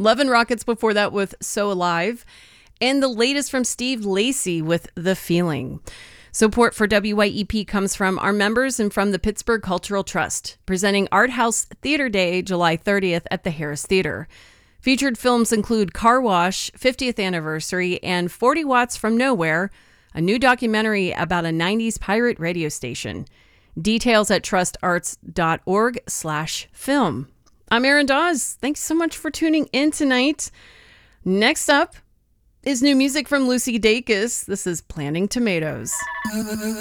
Love and Rockets before that with So Alive. And the latest from Steve Lacy with The Feeling. Support for WYEP comes from our members and from the Pittsburgh Cultural Trust, presenting Art House Theater Day, July 30th at the Harris Theater. Featured films include Car Wash, 50th Anniversary, and 40 Watts from Nowhere, a new documentary about a 90s pirate radio station. Details at trustarts.org/film. I'm Erin Dawes. Thanks so much for tuning in tonight. Next up is new music from Lucy Dacus. This is Planting Tomatoes.